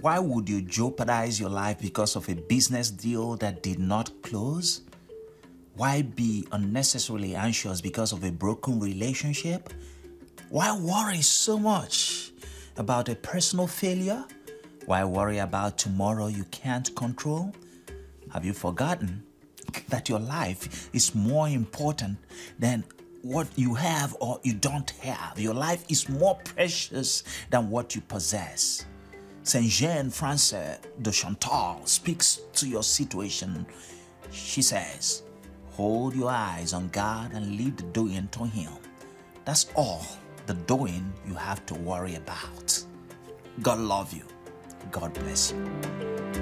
Why would you jeopardize your life because of a business deal that did not close? Why be unnecessarily anxious because of a broken relationship? Why worry so much about a personal failure? Why worry about tomorrow you can't control? Have you forgotten that your life is more important than what you have or you don't have? Your life is more precious than what you possess. Saint Jean Frances de Chantal speaks to your situation. She says, hold your eyes on God and leave the doing to Him. That's all the doing you have to worry about. God love you. God bless you.